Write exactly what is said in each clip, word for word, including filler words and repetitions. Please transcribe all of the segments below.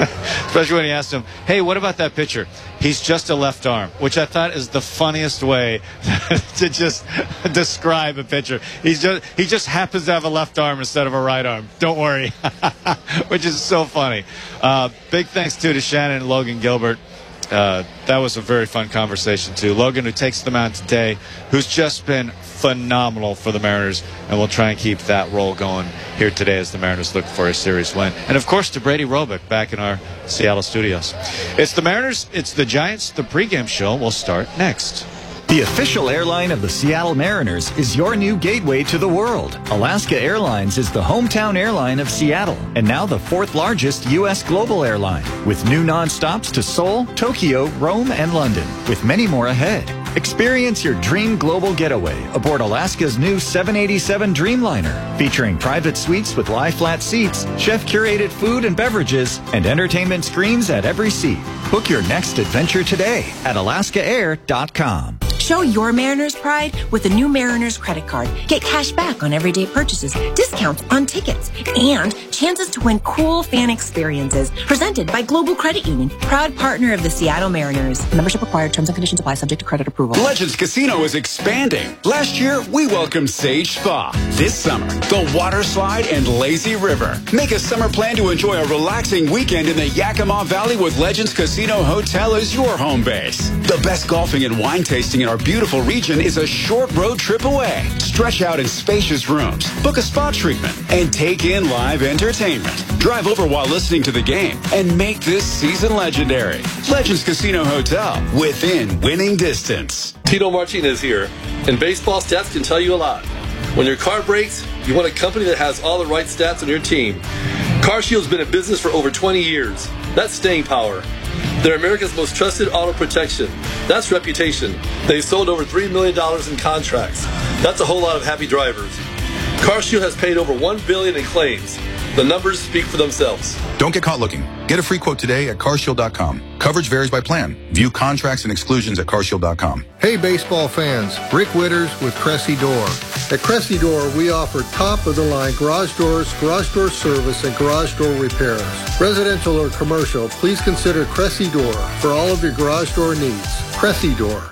Especially when he asked him, hey, what about that pitcher? He's just a left arm, which I thought is the funniest way to just describe a pitcher. He's just he just happens to have a left arm instead of a right arm. Don't worry, which is so funny. Uh, big thanks too to Shannon and Logan Gilbert. Uh, that was a very fun conversation too. Logan, who takes the mound today, who's just been phenomenal for the Mariners, and we'll try and keep that role going here today as the Mariners look for a series win. And of course to Brady Robick back in our Seattle studios. It's the Mariners, it's the Giants. The pregame show will start next. The official airline of the Seattle Mariners is your new gateway to the world. Alaska Airlines is the hometown airline of Seattle and now the fourth largest U S global airline, with new nonstops to Seoul, Tokyo, Rome, and London, with many more ahead. Experience your dream global getaway aboard Alaska's new seven eighty-seven Dreamliner, featuring private suites with lie-flat seats, chef-curated food and beverages, and entertainment screens at every seat. Book your next adventure today at alaska air dot com. Show your Mariners pride with the new Mariners credit card. Get cash back on everyday purchases, discounts on tickets, and chances to win cool fan experiences. Presented by Global Credit Union, proud partner of the Seattle Mariners. Membership required. Terms and conditions apply. Subject to credit approval. Legends Casino is expanding. Last year, we welcomed Sage Spa. This summer, the water slide and lazy river. Make a summer plan to enjoy a relaxing weekend in the Yakima Valley with Legends Casino Hotel as your home base. The best golfing and wine tasting in our beautiful region is a short road trip away. Stretch out in spacious rooms, book a spa treatment, and take in live entertainment. Drive over while listening to the game and make this season legendary. Legends Casino Hotel, within winning distance. Tito Martinez here, and baseball stats can tell you a lot. When your car breaks, you want a company that has all the right stats on your team. CarShield's been in business for over twenty years. That's staying power. They're America's most trusted auto protection. That's reputation. They've sold over three million dollars in contracts. That's a whole lot of happy drivers. CarShield has paid over one billion dollars in claims. The numbers speak for themselves. Don't get caught looking. Get a free quote today at car shield dot com. Coverage varies by plan. View contracts and exclusions at car shield dot com. Hey baseball fans, Rick Witters with Cressy Door. At Cressy Door, we offer top-of-the-line garage doors, garage door service, and garage door repairs. Residential or commercial, please consider Cressy Door for all of your garage door needs. Cressy Door.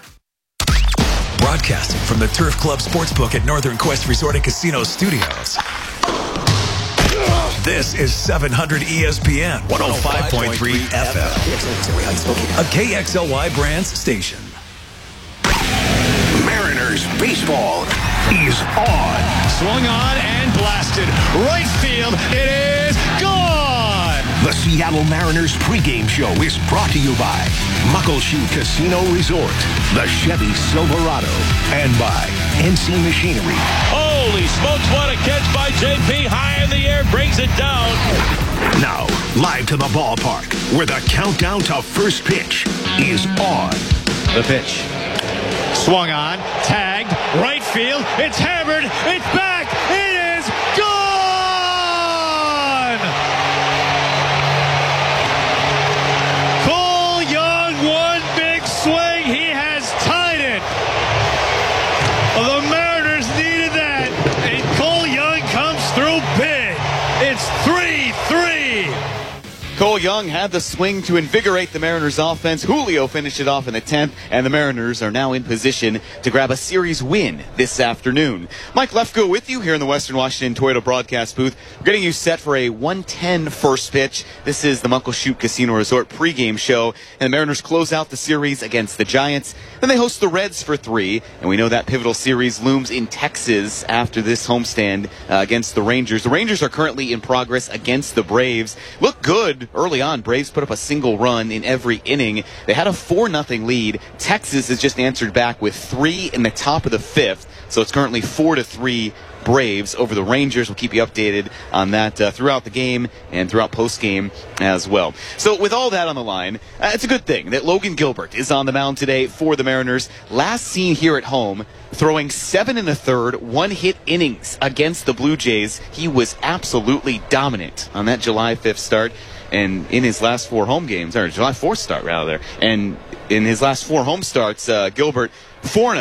Broadcasting from the Turf Club Sportsbook at Northern Quest Resort and Casino Studios. This is seven hundred E S P N one oh five point three F M, a K X L Y Brands station. Mariners baseball is on. Swung on and blasted. Right field. It is gone. The Seattle Mariners pregame show is brought to you by Muckleshoot Casino Resort, the Chevy Silverado, and by N C Machinery. Holy smokes, what a catch by J P. High in the air, brings it down. Now, live to the ballpark, where the countdown to first pitch is on. The pitch. Swung on, tagged, right field. It's hammered, it's back, it is gone! Cole Young, one big swing, he has tied it. The Mariners needed that, and Cole Young comes through big. It's three three. Cole Young had the swing to invigorate the Mariners offense. Julio finished it off in the tenth, and the Mariners are now in position to grab a series win this afternoon. Mike Lefko with you here in the Western Washington Toyota broadcast booth. We're getting you set for a one ten first pitch. This is the Muckleshoot Casino Resort pregame show, and the Mariners close out the series against the Giants. Then they host the Reds for three, and we know that pivotal series looms in Texas after this homestand uh, against the Rangers. The Rangers are currently in progress against the Braves. Look good early on. Braves put up a single run in every inning. They had a four nothing lead. Texas has just answered back with three in the top of the fifth, so it's currently four to three Braves over the Rangers. We'll keep you updated on that uh, throughout the game and throughout post-game as well. So with all that on the line, uh, it's a good thing that Logan Gilbert is on the mound today for the Mariners. Last seen here at home, throwing seven and a third, one-hit innings against the Blue Jays. He was absolutely dominant on that July fifth start. And in his last four home games, or July fourth start rather, and in his last four home starts, uh, Gilbert four and oh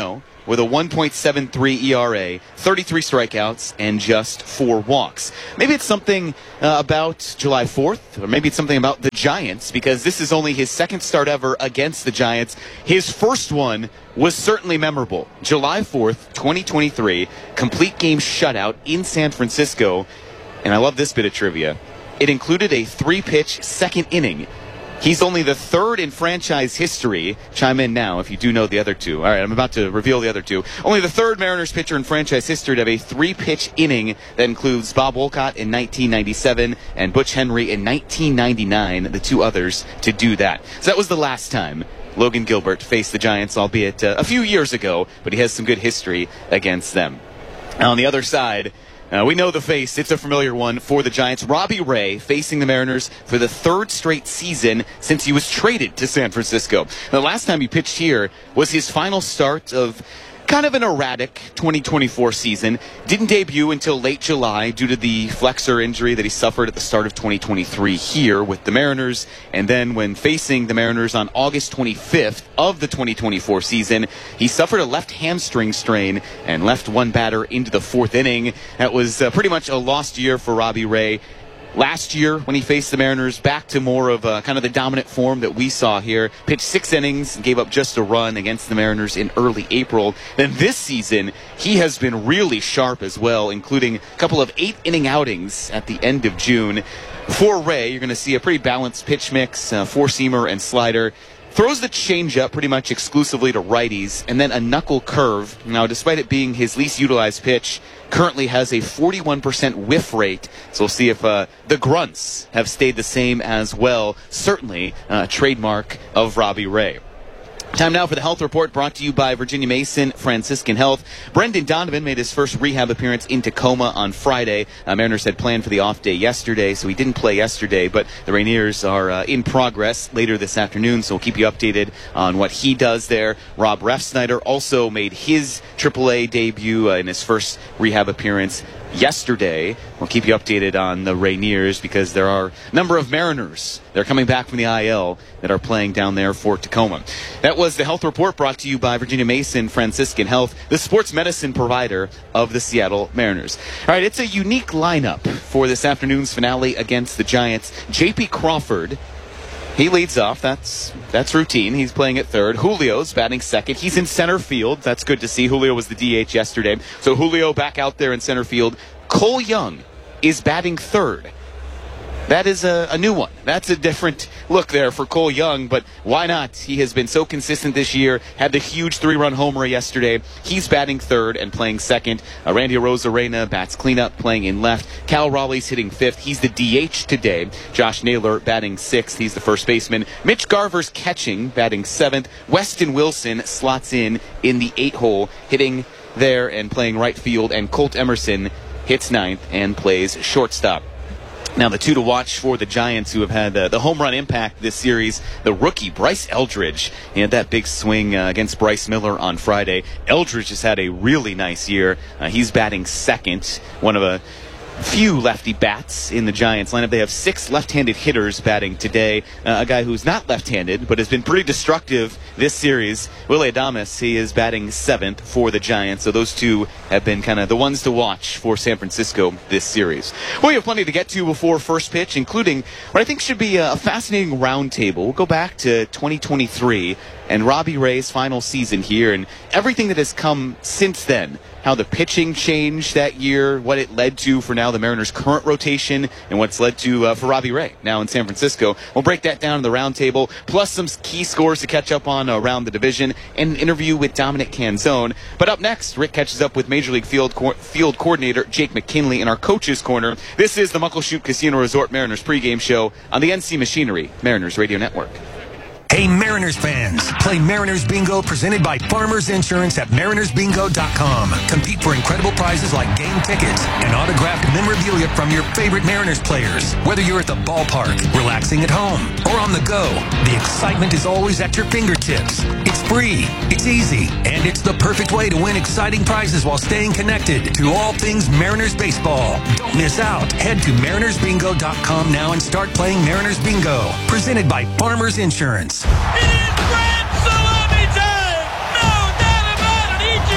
with a one point seven three E R A, thirty-three strikeouts, and just four walks. Maybe it's something uh, about July fourth, or maybe it's something about the Giants, because this is only his second start ever against the Giants. His first one was certainly memorable. July fourth, twenty twenty-three, complete game shutout in San Francisco. And I love this bit of trivia. It included a three-pitch second inning. He's only the third in franchise history. Chime in now if you do know the other two. All right, I'm about to reveal the other two. Only the third Mariners pitcher in franchise history to have a three-pitch inning that includes Bob Wolcott in nineteen ninety-seven and Butch Henry in nineteen ninety-nine, the two others to do that. So that was the last time Logan Gilbert faced the Giants, albeit uh, a few years ago, but he has some good history against them. Now, on the other side, Uh, we know the face. It's a familiar one for the Giants. Robbie Ray facing the Mariners for the third straight season since he was traded to San Francisco. The last time he pitched here was his final start of kind of an erratic twenty twenty-four season. Didn't debut until late July due to the flexor injury that he suffered at the start of twenty twenty-three here with the Mariners. And then when facing the Mariners on August twenty-fifth of the twenty twenty-four season, he suffered a left hamstring strain and left one batter into the fourth inning. That was uh, pretty much a lost year for Robbie Ray. Last year, when he faced the Mariners, back to more of uh, kind of the dominant form that we saw here. Pitched six innings and gave up just a run against the Mariners in early April. Then this season, he has been really sharp as well, including a couple of eight-inning outings at the end of June. For Ray, you're going to see a pretty balanced pitch mix, uh, four-seamer and slider. Throws the changeup pretty much exclusively to righties, and then a knuckle curve. Now, despite it being his least utilized pitch, currently has a forty-one percent whiff rate. So we'll see if uh, the grunts have stayed the same as well. Certainly a uh, trademark of Robbie Ray. Time now for the Health Report, brought to you by Virginia Mason Franciscan Health. Brendan Donovan made his first rehab appearance in Tacoma on Friday. Uh, Mariners had planned for the off day yesterday, so he didn't play yesterday, but the Rainiers are uh, in progress later this afternoon, so we'll keep you updated on what he does there. Rob Refsnyder also made his triple A debut uh, in his first rehab appearance yesterday. We'll keep you updated on the Rainiers because there are a number of Mariners that are coming back from the I L that are playing down there for Tacoma. That was the Health Report, brought to you by Virginia Mason Franciscan Health, the sports medicine provider of the Seattle Mariners. All right, it's a unique lineup for this afternoon's finale against the Giants. J P Crawford, he leads off. That's that's routine. He's playing at third. Julio's batting second. He's in center field. That's good to see. Julio was the D H yesterday. So Julio back out there in center field. Cole Young is batting third. That is a, a new one. That's a different look there for Cole Young, but why not? He has been so consistent this year, had the huge three-run homer yesterday. He's batting third and playing second. Uh, Randy Arozarena bats cleanup, playing in left. Cal Raleigh's hitting fifth. He's the D H today. Josh Naylor batting sixth. He's the first baseman. Mitch Garver's catching, batting seventh. Weston Wilson slots in in the eight hole, hitting there and playing right field. And Colt Emerson hits ninth and plays shortstop. Now, the two to watch for the Giants who have had uh, the home run impact this series, the rookie Bryce Eldridge. He had that big swing uh, against Bryce Miller on Friday. Eldridge has had a really nice year. Uh, he's batting second, one of a few lefty bats in the Giants lineup. They have six left-handed hitters batting today. Uh, a guy who's not left-handed but has been pretty destructive this series, Willy Adames, he is batting seventh for the Giants. So those two have been kind of the ones to watch for San Francisco this series. Well, we have plenty to get to before first pitch, including what I think should be a fascinating roundtable. We'll go back to twenty twenty-three and Robbie Ray's final season here and everything that has come since then. How the pitching changed that year, what it led to for now the Mariners' current rotation, and what's led to uh, for Robbie Ray now in San Francisco. We'll break that down in the roundtable, plus some key scores to catch up on around the division, and an interview with Dominic Canzone. But up next, Rick catches up with Major League Field co- Field Coordinator Jake McKinley in our Coach's Corner. This is the Muckleshoot Casino Resort Mariners pregame show on the N C Machinery Mariners Radio Network. Hey, Mariners fans, play Mariners Bingo presented by Farmers Insurance at mariners bingo dot com. Compete for incredible prizes like game tickets and autographed memorabilia from your favorite Mariners players. Whether you're at the ballpark, relaxing at home, or on the go, the excitement is always at your fingertips. It's free, it's easy, and it's the perfect way to win exciting prizes while staying connected to all things Mariners baseball. Don't miss out. Head to mariners bingo dot com now and start playing Mariners Bingo, presented by Farmers Insurance. It is grand salami time! No doubt about it! Ichiro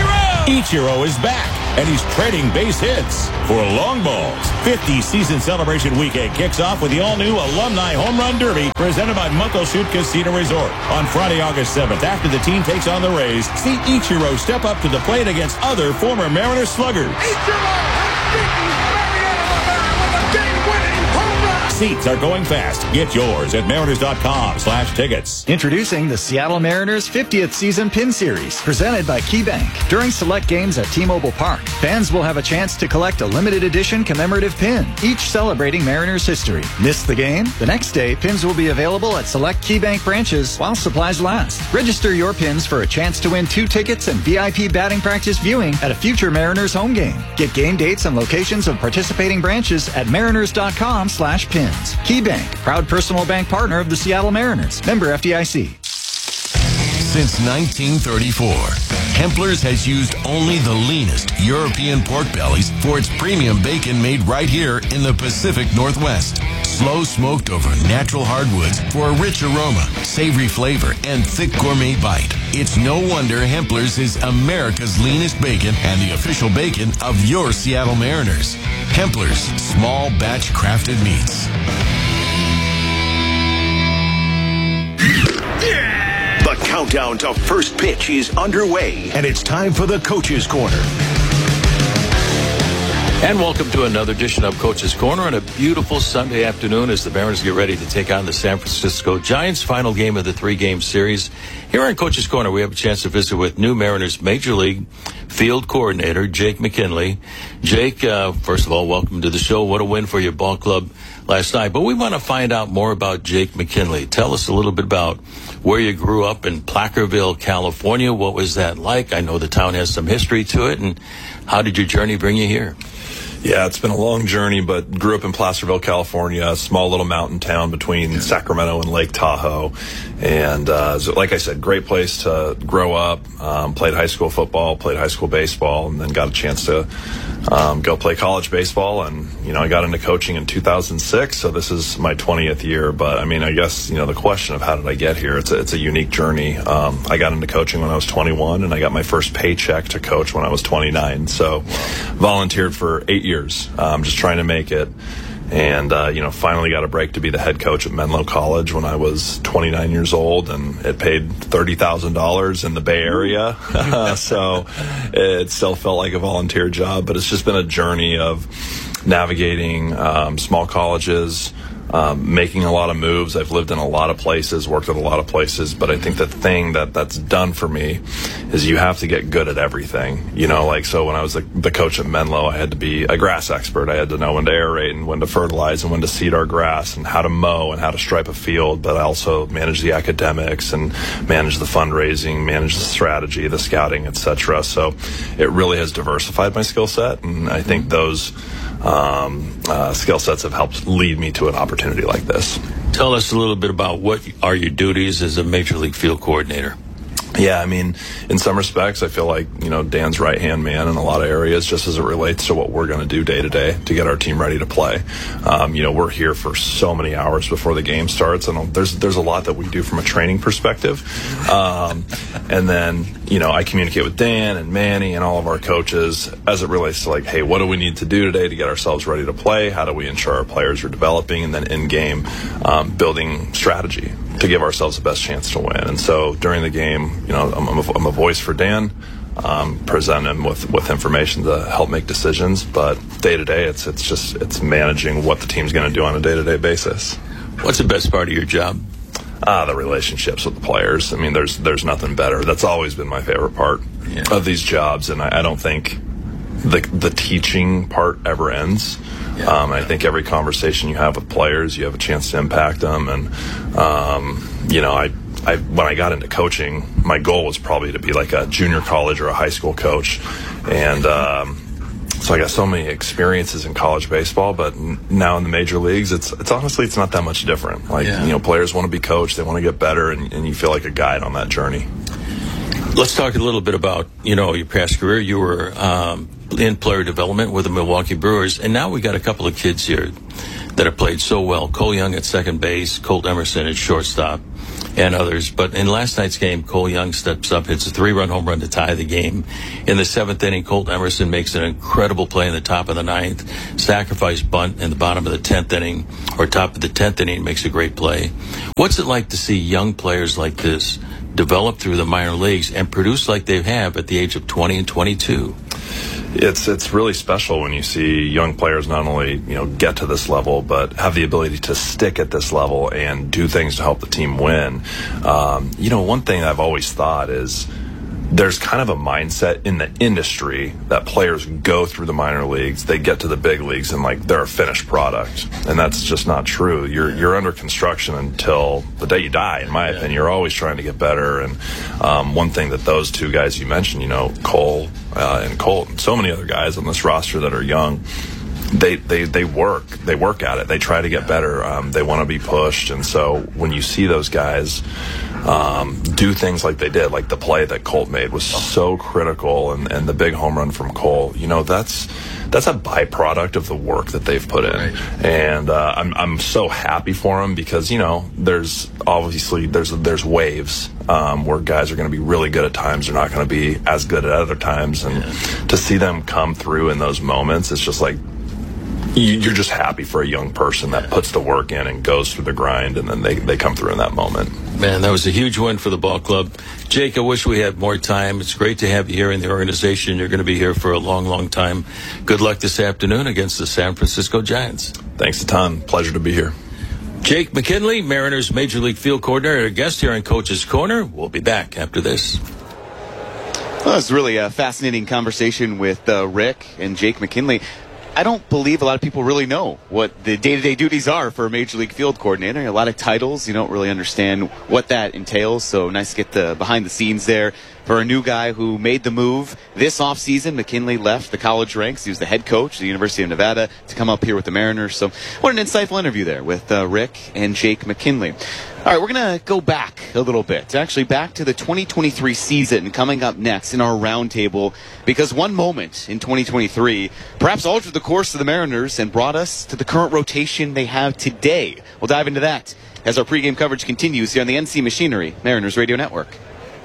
Ichiro is back, and he's trading base hits for long balls. fifty season celebration weekend kicks off with the all-new Alumni Home Run Derby presented by Muckleshoot Casino Resort. On Friday, August seventh, after the team takes on the Rays, see Ichiro step up to the plate against other former Mariners sluggers. Ichiro has beaten Seats are going fast. Get yours at mariners.com slash tickets. Introducing the Seattle Mariners fiftieth Season Pin Series, presented by KeyBank. During select games at T-Mobile Park, fans will have a chance to collect a limited edition commemorative pin, each celebrating Mariners history. Miss the game? The next day, pins will be available at select KeyBank branches while supplies last. Register your pins for a chance to win two tickets and V I P batting practice viewing at a future Mariners home game. Get game dates and locations of participating branches at mariners.com slash pins. KeyBank, proud personal bank partner of the Seattle Mariners. Member F D I C. Since nineteen thirty-four, Hempler's has used only the leanest European pork bellies for its premium bacon made right here in the Pacific Northwest. Slow smoked over natural hardwoods for a rich aroma, savory flavor, and thick gourmet bite. It's no wonder Hempler's is America's leanest bacon and the official bacon of your Seattle Mariners. Hempler's, small batch crafted meats. The countdown to first pitch is underway, and it's time for the Coach's Corner. And welcome to another edition of Coach's Corner on a beautiful Sunday afternoon as the Mariners get ready to take on the San Francisco Giants. Final game of the three-game series. Here on Coach's Corner, we have a chance to visit with new Mariners Major League field coordinator, Jake McKinley. Jake, uh, first of all, welcome to the show. What a win for your ball club last night. But we want to find out more about Jake McKinley. Tell us a little bit about where you grew up in Placerville, California. What was that like? I know the town has some history to it. And how did your journey bring you here? Yeah, it's been a long journey, but grew up in Placerville, California, a small little mountain town between Sacramento and Lake Tahoe. And uh, so, like I said, great place to grow up. Um, played high school football, played high school baseball, and then got a chance to um, go play college baseball. And, you know, I got into coaching in two thousand six, so this is my twentieth year. But, I mean, I guess, you know, the question of how did I get here, it's a, it's a unique journey. Um, I got into coaching when I was twenty-one, and I got my first paycheck to coach when I was twenty-nine. So volunteered for eight years. Um, just trying to make it, and uh, you know, finally got a break to be the head coach at Menlo College when I was twenty-nine years old, and it paid thirty thousand dollars in the Bay Area. So it still felt like a volunteer job, but it's just been a journey of navigating um, small colleges, um, making a lot of moves. I've lived in a lot of places, worked at a lot of places, but I think the thing that that's done for me is you have to get good at everything. You know, like, so when I was the, the coach at Menlo, I had to be a grass expert. I had to know when to aerate and when to fertilize and when to seed our grass and how to mow and how to stripe a field, but I also manage the academics and manage the fundraising, manage the strategy, the scouting, et cetera. So it really has diversified my skill set, and I think those um, uh, skill sets have helped lead me to an opportunity like this. Tell us a little bit about what are your duties as a Major League field coordinator. Yeah, I mean, in some respects, I feel like, you know, Dan's right-hand man in a lot of areas, just as it relates to what we're going to do day to day to get our team ready to play. Um, you know, we're here for so many hours before the game starts, and there's there's a lot that we do from a training perspective. Um, and then, you know, I communicate with Dan and Manny and all of our coaches as it relates to, like, hey, what do we need to do today to get ourselves ready to play? How do we ensure our players are developing? And then in-game, um, building strategy to give ourselves the best chance to win. And so during the game, you know, I'm, I'm, a, I'm a voice for Dan, um, present him with, with information to help make decisions. But day to day, it's it's just it's managing what the team's going to do on a day to day basis. What's the best part of your job? Ah, the relationships with the players. I mean, there's there's nothing better. That's always been my favorite part yeah. of these jobs, and I, I don't think the the teaching part ever ends. Yeah. Um, I think every conversation you have with players, you have a chance to impact them. And, um, you know, I, I, when I got into coaching, my goal was probably to be like a junior college or a high school coach. And, um, so I got so many experiences in college baseball, but now in the major leagues, it's, it's honestly, it's not that much different. Like, yeah. you know, players want to be coached, they want to get better, and, and you feel like a guide on that journey. Let's talk a little bit about, you know, your past career. You were um, in player development with the Milwaukee Brewers, and now we got a couple of kids here that have played so well. Cole Young at second base, Colt Emerson at shortstop, and others. But in last night's game, Cole Young steps up, hits a three-run home run to tie the game. In the seventh inning, Colt Emerson makes an incredible play in the top of the ninth, sacrifice bunt in the bottom of the tenth inning, or top of the tenth inning, makes a great play. What's it like to see young players like this develop through the minor leagues and produce like they have at the age of twenty and twenty-two? It's it's really special when you see young players not only, you know, get to this level, but have the ability to stick at this level and do things to help the team win. Um, you know, one thing I've always thought is there's kind of a mindset in the industry that players go through the minor leagues, they get to the big leagues, and like they're a finished product, and that's just not true. You're you're under construction until the day you die. In my opinion, you're always trying to get better. And um, one thing that those two guys you mentioned, you know, Cole uh, and Colt, and so many other guys on this roster that are young, they they they work they work at it. They try to get better. Um, they want to be pushed, and so when you see those guys um, do things like they did, like the play that Colt made was so critical, and, and the big home run from Cole, you know, that's that's a byproduct of the work that they've put in. Right. And uh, I'm I'm so happy for them, because, you know, there's obviously there's there's waves um, where guys are going to be really good at times, they're not going to be as good at other times, and yeah. to see them come through in those moments, it's just like, you're just happy for a young person that puts the work in and goes through the grind, and then they, they come through in that moment. Man, that was a huge win for the ball club. Jake, I wish we had more time. It's great to have you here in the organization. You're going to be here for a long, long time. Good luck this afternoon against the San Francisco Giants. Thanks a ton. Pleasure to be here. Jake McKinley, Mariners Major League Field Coordinator, guest here in Coach's Corner. We'll be back after this. Well, it's really a fascinating conversation with uh, Rick and Jake McKinley. I don't believe a lot of people really know what the day-to-day duties are for a Major League Field Coordinator. A lot of titles, you don't really understand what that entails, so nice to get the behind the scenes there. For a new guy who made the move this offseason, McKinley left the college ranks. He was the head coach at the University of Nevada to come up here with the Mariners. So what an insightful interview there with uh, Rick and Jake McKinley. All right, we're going to go back a little bit, actually back to the twenty twenty-three season coming up next in our roundtable, because one moment in twenty twenty-three perhaps altered the course of the Mariners and brought us to the current rotation they have today. We'll dive into that as our pregame coverage continues here on the N C Machinery Mariners Radio Network.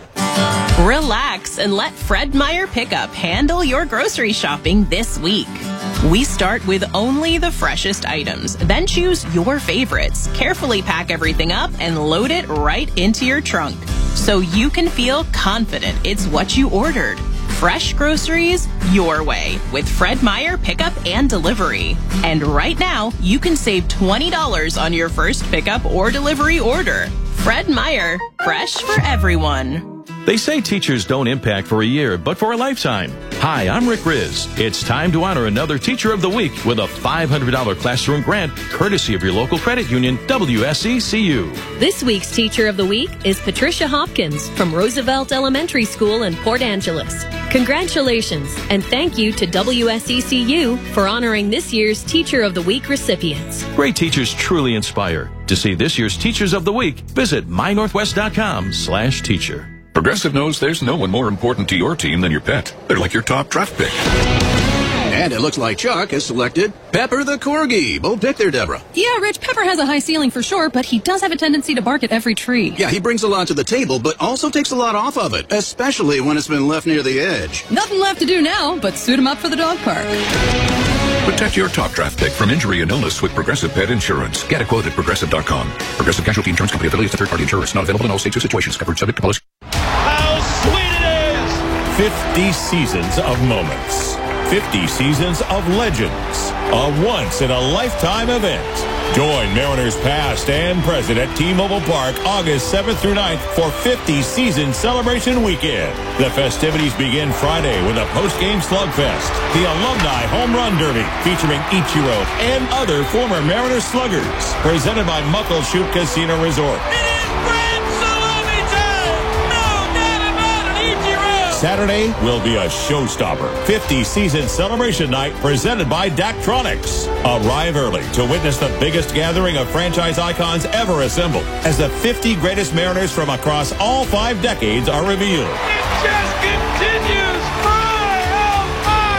Relax and let Fred Meyer Pickup handle your grocery shopping this week. We start with only the freshest items, then choose your favorites. Carefully pack everything up and load it right into your trunk, so you can feel confident it's what you ordered. Fresh groceries your way with Fred Meyer Pickup and Delivery. And right now, you can save twenty dollars on your first pickup or delivery order. Fred Meyer, fresh for everyone. They say teachers don't impact for a year, but for a lifetime. Hi, I'm Rick Riz. It's time to honor another Teacher of the Week with a five hundred dollars classroom grant, courtesy of your local credit union, W S E C U. This week's Teacher of the Week is Patricia Hopkins from Roosevelt Elementary School in Port Angeles. Congratulations, and thank you to W S E C U for honoring this year's Teacher of the Week recipients. Great teachers truly inspire. To see this year's Teachers of the Week, visit my northwest dot com slash teacher. Progressive knows there's no one more important to your team than your pet. They're like your top draft pick. And it looks like Chuck has selected Pepper the Corgi. Bold pick there, Deborah. Yeah, Rich, Pepper has a high ceiling for sure, but he does have a tendency to bark at every tree. Yeah, he brings a lot to the table, but also takes a lot off of it, especially when it's been left near the edge. Nothing left to do now but suit him up for the dog park. Protect your top draft pick from injury and illness with Progressive Pet Insurance. Get a quote at Progressive dot com. Progressive Casualty Insurance Company affiliates of third-party insurance. Not available in all states or situations. Covered subject to policy. How sweet it is! fifty seasons of moments. fifty seasons of legends. A once-in-a-lifetime event. Join Mariners past and present at T-Mobile Park August seventh through ninth for fifty Season Celebration Weekend. The festivities begin Friday with a post-game slugfest, the Alumni Home Run Derby featuring Ichiro and other former Mariners sluggers, presented by Muckleshoot Casino Resort. Saturday will be a showstopper. fifty Season Celebration Night presented by Daktronics. Arrive early to witness the biggest gathering of franchise icons ever assembled as the fifty greatest Mariners from across all five decades are revealed. It just continues. Fly, oh, fly.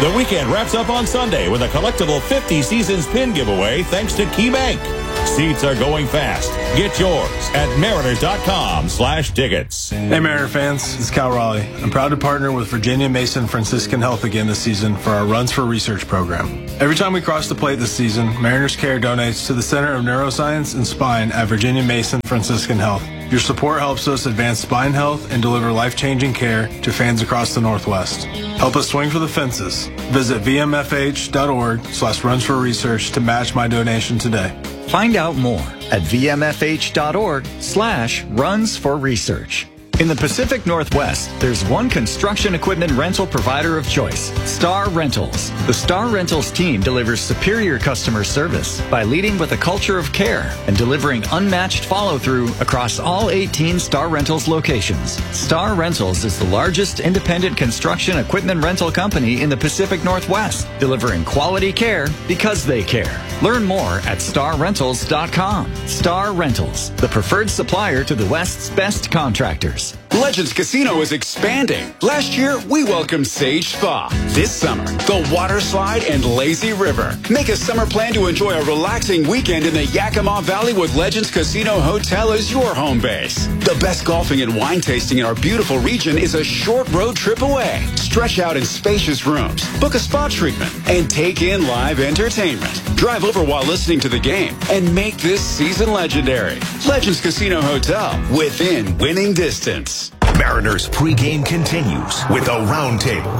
The weekend wraps up on Sunday with a collectible fifty Seasons pin giveaway thanks to KeyBank. Seats are going fast. Get yours at mariners.com slash tickets. Hey, Mariner fans. It's Cal Raleigh. I'm proud to partner with Virginia Mason Franciscan Health again this season for our Runs for Research program. Every time we cross the plate this season, Mariners Care donates to the Center of Neuroscience and Spine at Virginia Mason Franciscan Health. Your support helps us advance spine health and deliver life-changing care to fans across the Northwest. Help us swing for the fences. Visit vmfh.org slash runs for research to match my donation today. Find out more at vmfh.org slash runs for research. In the Pacific Northwest, there's one construction equipment rental provider of choice, Star Rentals. The Star Rentals team delivers superior customer service by leading with a culture of care and delivering unmatched follow-through across all eighteen Star Rentals locations. Star Rentals is the largest independent construction equipment rental company in the Pacific Northwest, delivering quality care because they care. Learn more at star rentals dot com. Star Rentals, the preferred supplier to the West's best contractors. Legends Casino is expanding. Last year, we welcomed Sage Spa. This summer, the water slide and lazy river. Make a summer plan to enjoy a relaxing weekend in the Yakima Valley with Legends Casino Hotel as your home base. The best golfing and wine tasting in our beautiful region is a short road trip away. Stretch out in spacious rooms, book a spa treatment, and take in live entertainment. Drive over while listening to the game and make this season legendary. Legends Casino Hotel, within winning distance. Mariners pregame continues with a roundtable.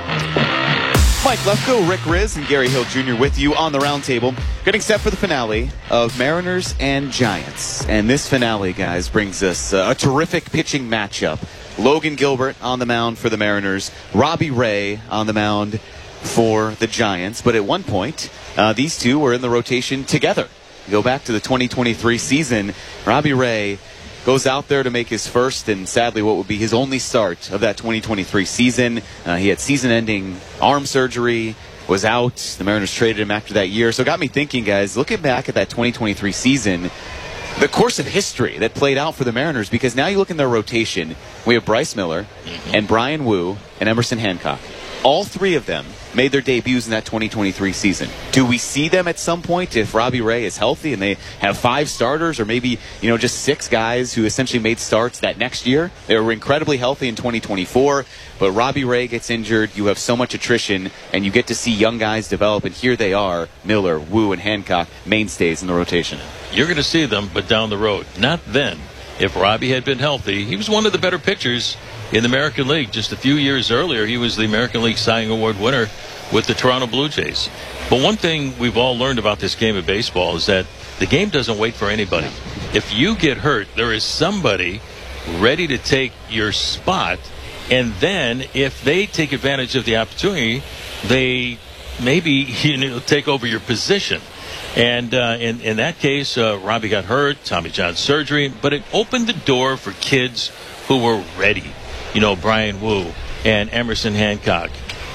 Mike Lefko, Rick Riz, and Gary Hill Junior with you on the roundtable, getting set for the finale of Mariners and Giants. And this finale, guys, brings us uh, a terrific pitching matchup. Logan Gilbert on the mound for the Mariners, Robbie Ray on the mound for the Giants. But at one point, uh, these two were in the rotation together. You go back to the twenty twenty-three season, Robbie Ray goes out there to make his first and sadly what would be his only start of that twenty twenty-three season. Uh, he had season-ending arm surgery, was out. The Mariners traded him after that year. So it got me thinking, guys, looking back at that twenty twenty-three season, the course of history that played out for the Mariners, because now you look in their rotation, we have Bryce Miller and Brian Wu and Emerson Hancock. All three of them made their debuts in that twenty twenty-three season. Do we see them at some point if Robbie Ray is healthy and they have five starters, or maybe, you know, just six guys who essentially made starts that next year? They were incredibly healthy in twenty twenty-four, but Robbie Ray gets injured, you have so much attrition, and you get to see young guys develop, and here they are, Miller, Wu, and Hancock, mainstays in the rotation. You're going to see them, but down the road. Not then. If Robbie had been healthy, he was one of the better pitchers in the American League. Just a few years earlier, he was the American League Cy Young Award winner with the Toronto Blue Jays. But one thing we've all learned about this game of baseball is that the game doesn't wait for anybody. If you get hurt, there is somebody ready to take your spot, and then if they take advantage of the opportunity, they maybe, you know, take over your position. And uh, in, in that case, uh, Robbie got hurt, Tommy John surgery, but it opened the door for kids who were ready. You know, Brian Wu and Emerson Hancock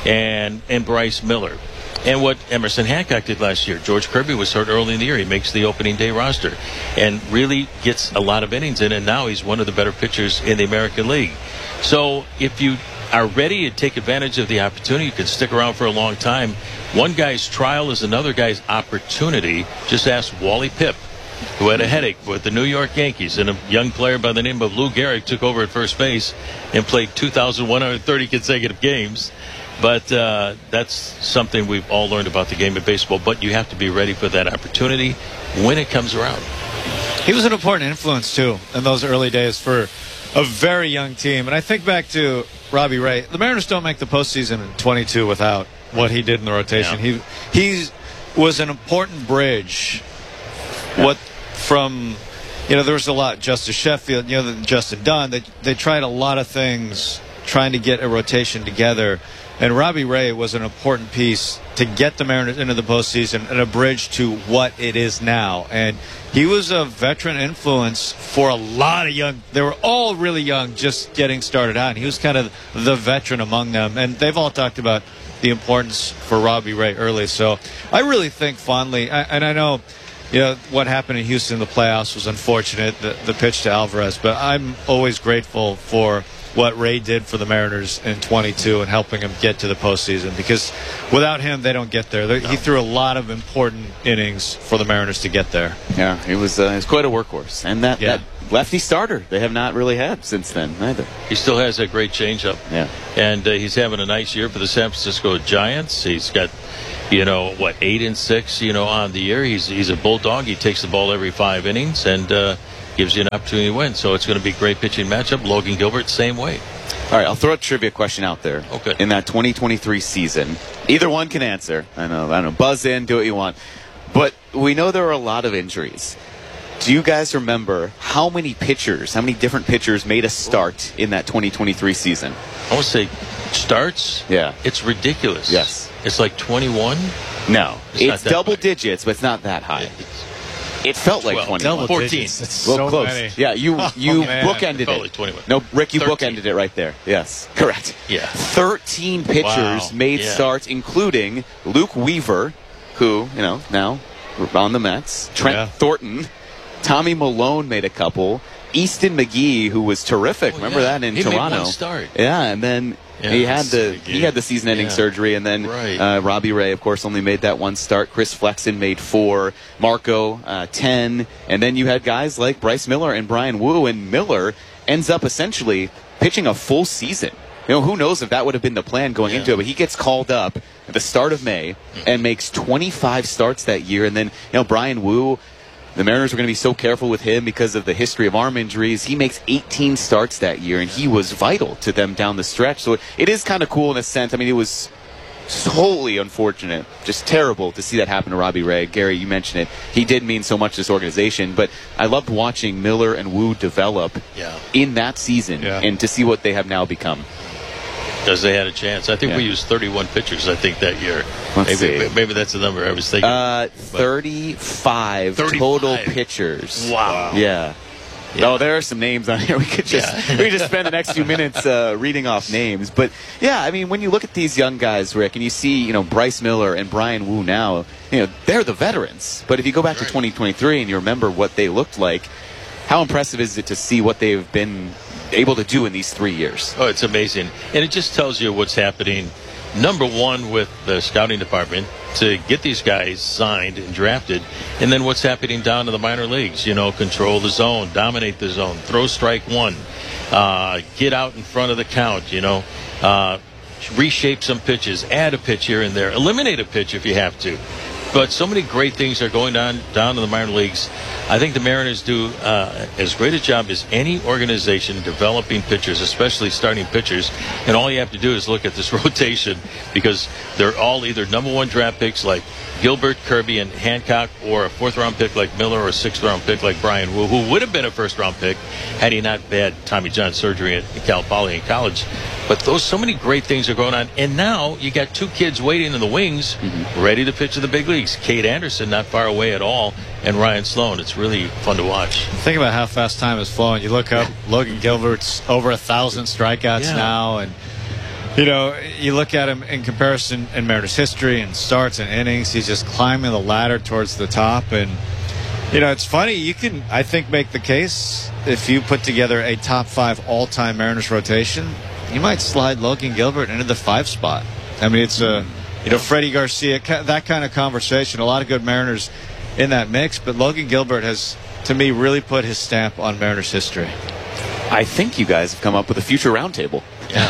and and Bryce Miller. And what Emerson Hancock did last year, George Kirby was hurt early in the year. He makes the opening day roster and really gets a lot of innings in, and now he's one of the better pitchers in the American League. So if you are ready and take advantage of the opportunity, you can stick around for a long time. One guy's trial is another guy's opportunity. Just ask Wally Pipp, who had a headache with the New York Yankees, and a young player by the name of Lou Gehrig took over at first base and played two thousand one hundred thirty consecutive games. But uh, that's something we've all learned about the game of baseball. But you have to be ready for that opportunity when it comes around. He was an important influence, too, in those early days for a very young team. And I think back to Robbie Ray. The Mariners don't make the postseason in twenty-two without what he did in the rotation. Yeah. He he was an important bridge. Yeah. What from, you know, there was a lot. Justice Sheffield, you know, Justin Dunn. They, they tried a lot of things trying to get a rotation together. And Robbie Ray was an important piece to get the Mariners into the postseason and a bridge to what it is now. And he was a veteran influence for a lot of young. They were all really young, just getting started out. And he was kind of the veteran among them. And they've all talked about the importance for Robbie Ray early. So I really think fondly, and I know you know, what happened in Houston in the playoffs was unfortunate, the, the pitch to Alvarez. But I'm always grateful for what Ray did for the Mariners in twenty-two and helping them get to the postseason, because without him, they don't get there. They, he threw a lot of important innings for the Mariners to get there. Yeah, he was, uh, he was quite a workhorse. And that, Yeah. that lefty starter they have not really had since then either. He still has a great changeup. Yeah. And uh, he's having a nice year for the San Francisco Giants. He's got, you know, what, eight and six, you know, on the year. He's he's a bulldog. He takes the ball every five innings and uh, gives you an opportunity to win. So it's going to be a great pitching matchup. Logan Gilbert, same way. All right, I'll throw a trivia question out there. Okay. In that twenty twenty-three season, either one can answer. I know, I don't know. Buzz in, do what you want. But we know there are a lot of injuries. Do you guys remember how many pitchers, how many different pitchers made a start in that twenty twenty-three season? I want to say starts. Yeah. It's ridiculous. Yes. It's like twenty-one. No. It's It's, not that double high. digits, but it's not that high. It felt like twelve. twenty-one. Double fourteen. digits. It's well, so close. many. Yeah, you you Oh, man. bookended It felt it. like twenty-one. No, Rick, you thirteen. bookended it right there. Yes, correct. Yeah. thirteen pitchers Wow. made Yeah. starts, including Luke Weaver, who, you know, now on the Mets, Trent Yeah. Thornton, Tommy Malone made a couple, Easton McGee, who was terrific. Oh, Remember yeah. that in He made Toronto? one start. Yeah, and then Yeah, he had the Easton he McGee. had the season-ending Yeah. surgery, and then Right. uh, Robbie Ray, of course, only made that one start. Chris Flexen made four, Marco uh, ten, and then you had guys like Bryce Miller and Brian Wu, and Miller ends up essentially pitching a full season. You know, who knows if that would have been the plan going Yeah. into it, but he gets called up at the start of May and makes twenty-five starts that year, and then, you know, Brian Wu, the Mariners were going to be so careful with him because of the history of arm injuries. He makes eighteen starts that year, and he was vital to them down the stretch. So it is kind of cool in a sense. I mean, it was totally unfortunate, just terrible to see that happen to Robbie Ray. Gary, you mentioned it. He did mean so much to this organization, but I loved watching Miller and Wu develop Yeah. in that season Yeah. and to see what they have now become. Because they had a chance. I think Yeah. we used thirty-one pitchers, I think, that year. Let's maybe, see. maybe that's the number I was thinking. Uh, thirty-five, thirty-five. total pitchers. Wow. Yeah. Yeah. Oh, there are some names on here. We could just Yeah. we could just spend the next few minutes uh, reading off names. But yeah, I mean, when you look at these young guys, Rick, and you see, you know, Bryce Miller and Brian Wu now, you know, they're the veterans. But if you go back to twenty twenty-three and you remember what they looked like, how impressive is it to see what they've been able to do in these three years? Oh, it's amazing. And it just tells you what's happening, number one, with the scouting department to get these guys signed and drafted, and then what's happening down to the minor leagues. You know, control the zone, dominate the zone, throw strike one, uh, get out in front of the count, you know, uh, reshape some pitches, add a pitch here and there, eliminate a pitch if you have to. But so many great things are going on down to the minor leagues. I think the Mariners do uh, as great a job as any organization developing pitchers, especially starting pitchers. And all you have to do is look at this rotation, because they're all either number one draft picks like Gilbert, Kirby, and Hancock, or a fourth round pick like Miller, or a sixth round pick like Brian Wu, who would have been a first round pick had he not had Tommy John surgery at Cal Poly in college. But those so many great things are going on, and now you got two kids waiting in the wings, mm-hmm. ready to pitch in the big leagues. Cade Anderson not far away at all, and Ryan Sloan. It's really fun to watch. Think about how fast time is flowing. You look up, Logan Gilbert's over a thousand strikeouts Yeah. now, and you know, you look at him in comparison in Mariners history and starts and innings. He's just climbing the ladder towards the top, and you know, it's funny. You can, I think, make the case if you put together a top five all-time Mariners rotation, you might slide Logan Gilbert into the five spot. I mean, it's a, you know, Freddie Garcia, that kind of conversation. A lot of good Mariners in that mix, but Logan Gilbert has, to me, really put his stamp on Mariners history. I think you guys have come up with a future roundtable.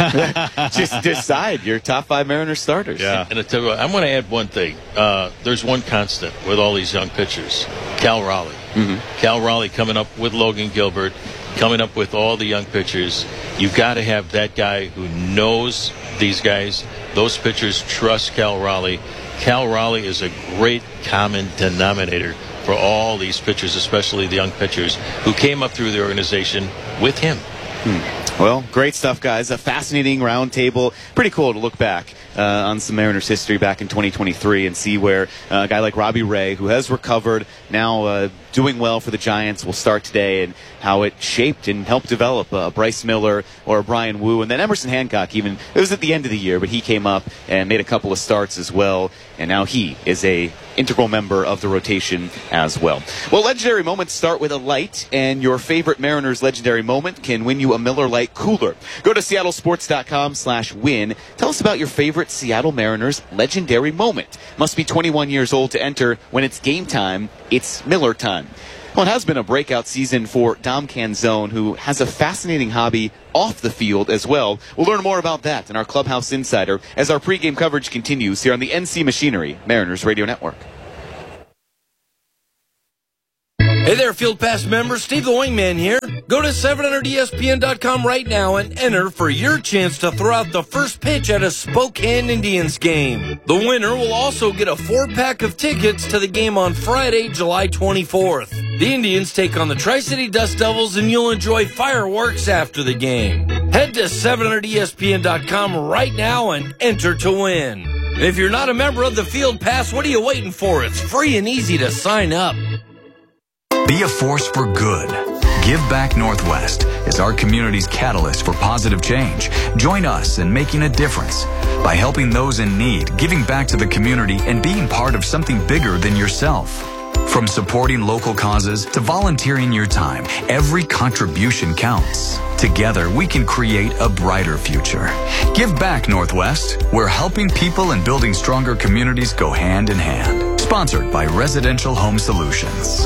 Yeah. Just decide your top five Mariners starters. Yeah. And I tell you what, I'm going to add one thing. Uh, there's one constant with all these young pitchers. Cal Raleigh. Mm-hmm. Cal Raleigh coming up with Logan Gilbert, coming up with all the young pitchers. You've got to have that guy who knows these guys. Those pitchers trust Cal Raleigh. Cal Raleigh is a great common denominator for all these pitchers, especially the young pitchers who came up through the organization with him. Hmm. Well, great stuff, guys. A fascinating roundtable. Pretty cool to look back uh, on some Mariners history back in twenty twenty-three and see where uh, a guy like Robbie Ray, who has recovered, now uh, doing well for the Giants, will start today, and how it shaped and helped develop uh, Bryce Miller or Brian Wu. And then Emerson Hancock, even, it was at the end of the year, but he came up and made a couple of starts as well. And now he is a integral member of the rotation as well. Well, legendary moments start with a light, and your favorite Mariners legendary moment can win you a Miller Lite cooler. Go to seattle sports dot com slash win. Tell us about your favorite Seattle Mariners legendary moment. Must be twenty-one years old to enter. When it's game time, it's Miller time. Well, it has been a breakout season for Dom Canzone, who has a fascinating hobby off the field as well. We'll learn more about that in our Clubhouse Insider as our pregame coverage continues here on the N C Machinery Mariners Radio Network. Hey there, Field Pass members. Steve the Wingman here. Go to seven hundred E S P N dot com right now and enter for your chance to throw out the first pitch at a Spokane Indians game. The winner will also get a four-pack of tickets to the game on Friday, July twenty-fourth. The Indians take on the Tri-City Dust Devils, and you'll enjoy fireworks after the game. Head to seven hundred E S P N dot com right now and enter to win. If you're not a member of the Field Pass, what are you waiting for? It's free and easy to sign up. Be a force for good. Give Back Northwest is our community's catalyst for positive change. Join us in making a difference by helping those in need, giving back to the community, and being part of something bigger than yourself. From supporting local causes to volunteering your time, every contribution counts. Together, we can create a brighter future. Give Back Northwest, where helping people and building stronger communities go hand in hand. Sponsored by Residential Home Solutions.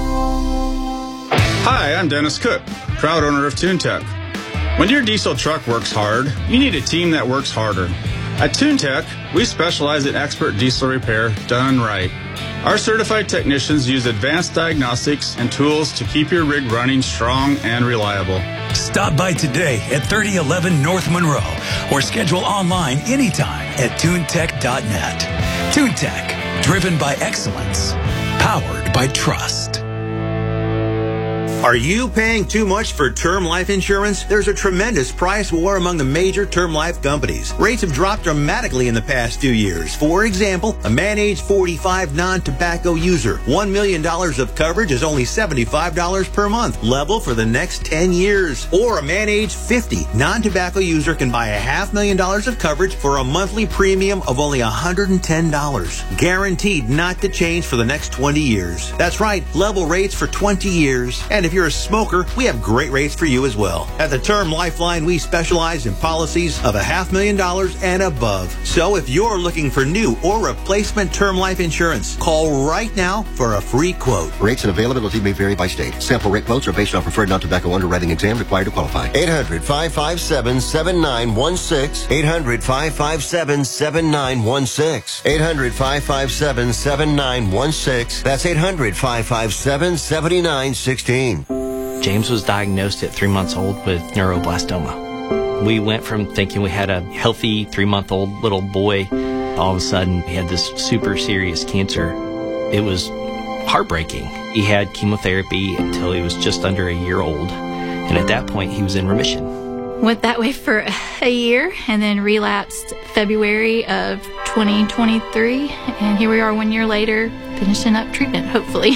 Hi, I'm Dennis Cook, proud owner of TuneTech. When your diesel truck works hard, you need a team that works harder. At TuneTech, we specialize in expert diesel repair done right. Our certified technicians use advanced diagnostics and tools to keep your rig running strong and reliable. Stop by today at thirty eleven North Monroe or schedule online anytime at tune tech dot net. TuneTech, driven by excellence, powered by trust. Are you paying too much for term life insurance? There's a tremendous price war among the major term life companies. Rates have dropped dramatically in the past few years. For example, a man age forty-five non-tobacco user, one million dollars of coverage is only seventy-five dollars per month, level for the next ten years. Or a man age fifty non-tobacco user can buy a half million dollars of coverage for a monthly premium of only one hundred ten dollars. Guaranteed not to change for the next twenty years. That's right, level rates for twenty years. And if you're a smoker, we have great rates for you as well. At the Term Lifeline, we specialize in policies of a half million dollars and above. So if you're looking for new or replacement term life insurance, call right now for a free quote. Rates and availability may vary by state. Sample rate quotes are based on preferred non-tobacco underwriting exam required to qualify. eight hundred, five five seven, seven nine one six. eight hundred, five five seven, seven nine one six. eight hundred, five five seven, seven nine one six. That's eight hundred, five five seven, seven nine one six. James was diagnosed at three months old with neuroblastoma. We went from thinking we had a healthy three-month-old little boy. All of a sudden, he had this super serious cancer. It was heartbreaking. He had chemotherapy until he was just under a year old. And at that point, he was in remission. Went that way for a year and then relapsed February of twenty twenty-three. And here we are one year later, finishing up treatment, hopefully.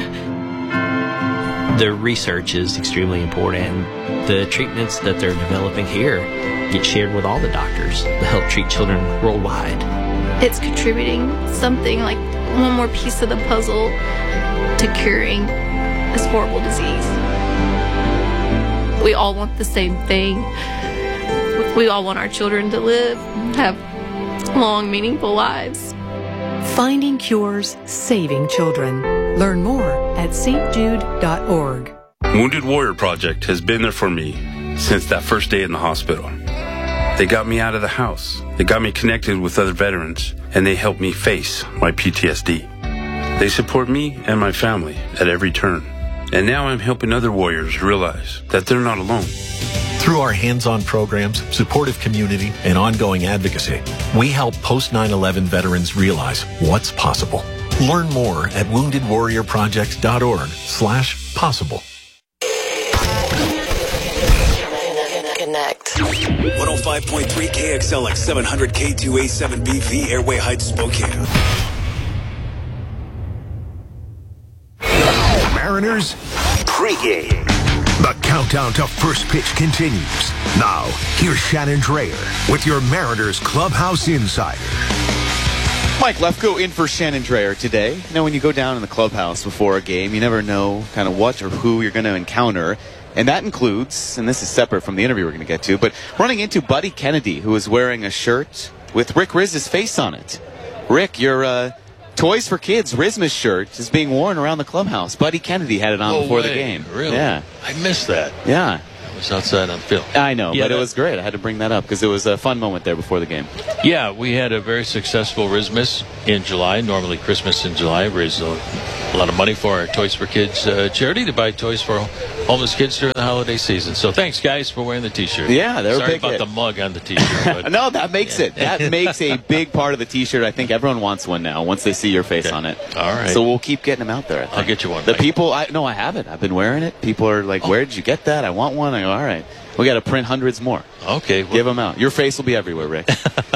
The research is extremely important. The treatments that they're developing here get shared with all the doctors to help treat children worldwide. It's contributing something like one more piece of the puzzle to curing this horrible disease. We all want the same thing. We all want our children to live, have long, meaningful lives. Finding cures, saving children. Learn more at s t jude dot org. Wounded Warrior Project has been there for me since that first day in the hospital. They got me out of the house. They got me connected with other veterans, and they helped me face my P T S D. They support me and my family at every turn. And now I'm helping other warriors realize that they're not alone. Through our hands-on programs, supportive community, and ongoing advocacy, we help post nine eleven veterans realize what's possible. Learn more at wounded warrior project dot org slash possible. Connect. one oh five point three K X L X seven hundred K two A seven B V Airway Heights, Spokane. Mariners pregame. The countdown to first pitch continues. Now, here's Shannon Drayer with your Mariners Clubhouse Insider. Mike Lefko in for Shannon Drayer today. You know, when you go down in the clubhouse before a game, you never know kind of what or who you're going to encounter. And that includes, and this is separate from the interview we're going to get to, but running into Buddy Kennedy, who is wearing a shirt with Rick Riz's face on it. Rick, your uh, Toys for Kids Rizma's shirt is being worn around the clubhouse. Buddy Kennedy had it on no before way. the game. Really? Yeah. I missed that. Yeah. I was outside on film. I know, yeah, but that, it was great. I had to bring that up because it was a fun moment there before the game. Yeah, we had a very successful Rizmas in July. Normally Christmas in July. Raised a, a lot of money for our Toys for Kids uh, charity to buy toys for homeless kids during the holiday season. So thanks, guys, for wearing the T-shirt. Yeah, they're Sorry big about hit. the mug on the T-shirt. But no, that makes yeah. it. That makes a big part of the T-shirt. I think everyone wants one now once they see your face okay. on it. All right. So we'll keep getting them out there. I think. I'll get you one. The Mike. people, I no, I have it. I've been wearing it. People are like, oh. "Where did you get that? I want one." I go, "All right, we got to print hundreds more." Okay, well, give them out. Your face will be everywhere, Rick.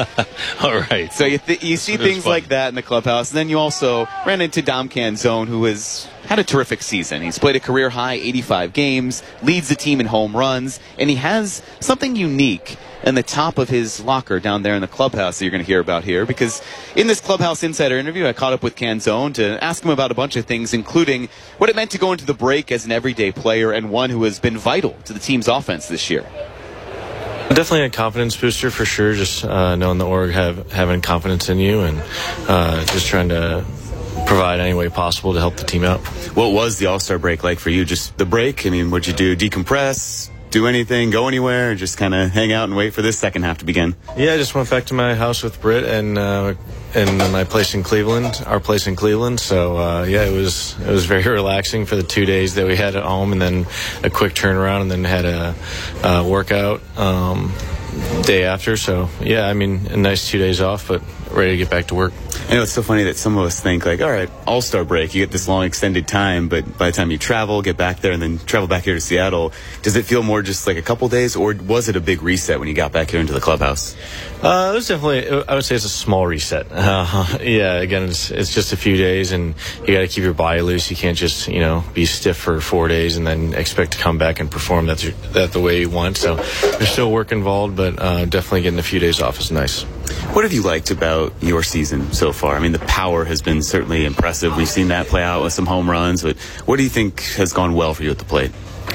All right. So you th- you see It was things fun. like that in the clubhouse. And then you also ran into Dom Canzone, who has had a terrific season. He's played a career high eighty-five games, leads the team in home runs, and he has something unique in the top of his locker down there in the clubhouse that you're going to hear about here. Because in this Clubhouse Insider interview, I caught up with Canzone to ask him about a bunch of things, including what it meant to go into the break as an everyday player and one who has been vital to the team's offense this year. Definitely a confidence booster for sure. Just uh, knowing the org have having confidence in you and uh, just trying to provide any way possible to help the team out. What was the All-Star break like for you? Just the break? I mean, what'd you do? Decompress? Do anything? Go anywhere? Or just kind of hang out and wait for this second half to begin? Yeah, I just went back to my house with Britt and uh, and my place in Cleveland, our place in Cleveland. So uh, yeah, it was it was very relaxing for the two days that we had at home, and then a quick turnaround, and then had a, a workout um, day after. So yeah, I mean, a nice two days off, but ready to get back to work. I know it's so funny that some of us think like, all right, All-Star break, you get this long extended time, but by the time you travel, get back there, and then travel back here to Seattle, does it feel more just like a couple days, or was it a big reset when you got back here into the clubhouse? Uh, it was definitely, I would say it's a small reset. Uh, yeah, again, it's, it's just a few days, and you got to keep your body loose. You can't just, you know, be stiff for four days and then expect to come back and perform that, that the way you want. So there's still work involved, but uh, definitely getting a few days off is nice. What have you liked about your season so far? I mean, the power has been certainly impressive. We've seen that play out with some home runs, but what do you think has gone well for you at the plate?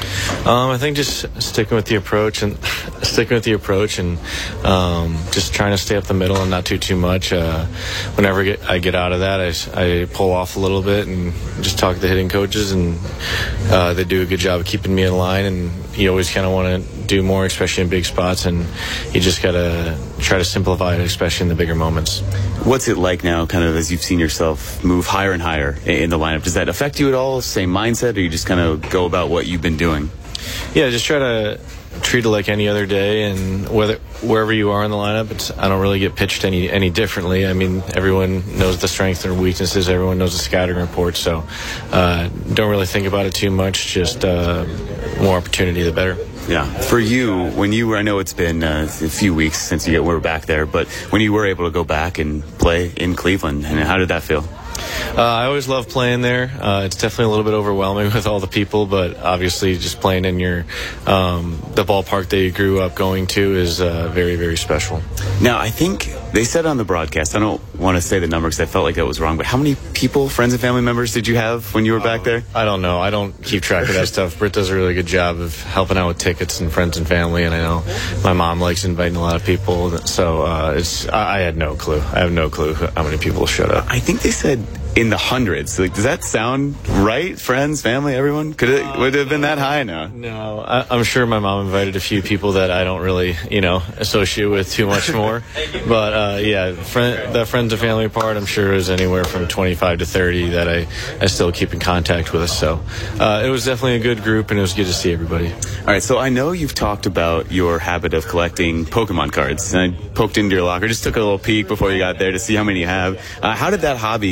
Um, I think just sticking with the approach and sticking with the approach and um, just trying to stay up the middle and not do too much. Uh, whenever I get, I get out of that, I, I pull off a little bit and just talk to the hitting coaches, and uh, they do a good job of keeping me in line. And you always kind of want to do more, especially in big spots, and you just got to try to simplify it, especially in the bigger moments. What's it like now, kind of as you've seen yourself move higher and higher in the lineup? Does that affect you at all? Same mindset, or you just kind of go about what you've been doing? Yeah, just try to treat it like any other day, and whether wherever you are in the lineup, it's, I don't really get pitched any any differently. I mean, everyone knows the strengths and weaknesses. Everyone knows the scouting report, so uh, don't really think about it too much. Just uh, more opportunity, the better. Yeah. For you, when you were, I know it's been uh, a few weeks since you were back there, but when you were able to go back and play in Cleveland, and how did that feel? Uh, I always love playing there. Uh, it's definitely a little bit overwhelming with all the people, but obviously just playing in your um, the ballpark that you grew up going to is uh, very, very special. Now, I think they said on the broadcast, I don't want to say the number because I felt like that was wrong, but how many people, friends and family members, did you have when you were uh, back there? I don't know. I don't keep track of that stuff. Britt does a really good job of helping out with tickets and friends and family, and I know my mom likes inviting a lot of people, so uh, it's I, I had no clue. I have no clue how many people showed up. I think they said in the hundreds. Like, does that sound right? Friends, family, everyone? Could it would it have been that high? No. No, I, I'm sure my mom invited a few people that I don't really, you know, associate with too much more. But uh, yeah, friend, the friends and family part, I'm sure is anywhere from twenty-five to thirty that I, I still keep in contact with. So uh, it was definitely a good group, and it was good to see everybody. All right, so I know you've talked about your habit of collecting Pokemon cards. And I poked into your locker, just took a little peek before you got there to see how many you have. Uh, how did that hobby kind of get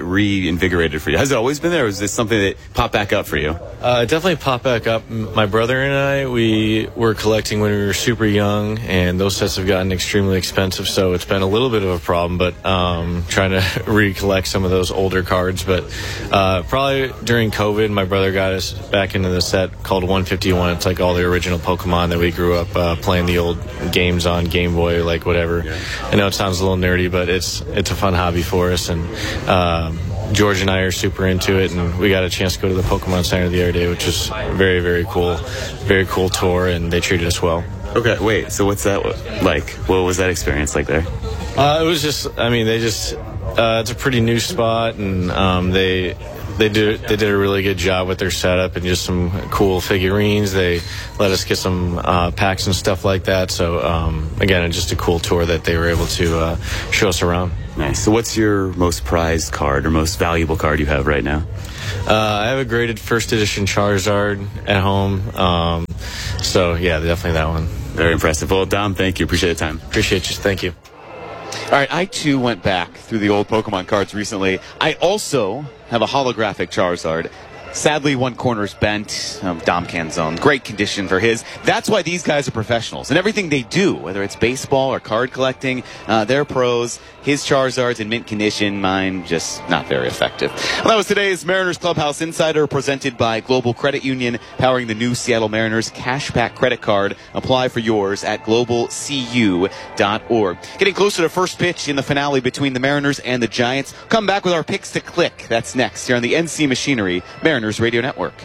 reinvigorated for you? Has it always been there, or was this something that popped back up for you? Uh, it definitely popped back up. My brother and I, we were collecting when we were super young, and those sets have gotten extremely expensive, so it's been a little bit of a problem, but um, trying to recollect some of those older cards. But uh, probably during COVID, my brother got us back into the set called one fifty-one. It's like all the original Pokemon that we grew up uh, playing the old games on Game Boy, like whatever. Yeah. I know it sounds a little nerdy, but it's it's a fun hobby for us, and um, George and I are super into it, and we got a chance to go to the Pokemon Center the other day, which was very, very cool. Very cool tour, and they treated us well. Okay, wait, so what's that like? What was that experience like there? Uh, it was just, I mean, they just, uh, it's a pretty new spot, and um, they... They did they did a really good job with their setup and just some cool figurines. They let us get some uh, packs and stuff like that. So, um, again, just a cool tour that they were able to uh, show us around. Nice. So what's your most prized card or most valuable card you have right now? Uh, I have a graded first edition Charizard at home. Um, so, yeah, definitely that one. Very impressive. Well, Dom, thank you. Appreciate the time. Appreciate you. Thank you. All right, I too went back through the old Pokemon cards recently. I also have a holographic Charizard. Sadly, one corner's bent. Um, Dom Canzone, great condition for his. That's why these guys are professionals. And everything they do, whether it's baseball or card collecting, uh, they're pros. His Charizard's in mint condition. Mine, just not very effective. Well, that was today's Mariners Clubhouse Insider, presented by Global Credit Union, powering the new Seattle Mariners Cashback Credit Card. Apply for yours at global c u dot org. Getting closer to first pitch in the finale between the Mariners and the Giants. Come back with our picks to click. That's next here on the N C Machinery Mariners Radio Network.